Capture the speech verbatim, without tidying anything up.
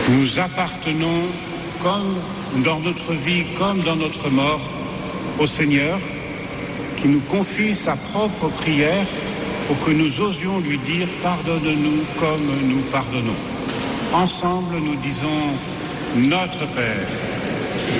Nous appartenons, comme dans notre vie, comme dans notre mort, au Seigneur, qui nous confie sa propre prière pour que nous osions lui dire « Pardonne-nous comme nous pardonnons ». Ensemble, nous disons « Notre Père ».